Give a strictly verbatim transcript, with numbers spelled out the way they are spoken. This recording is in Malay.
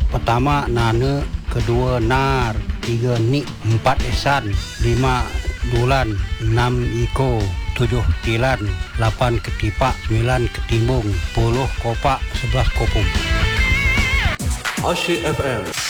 Pertama Nane, kedua Nar, tiga Nik, empat Esan, lima Dulan, enam Iko, tujuh Tilan, lapan Ketipak, sembilan Ketimbung, sepuluh Kopak, sebelas Kopung. Asyik F M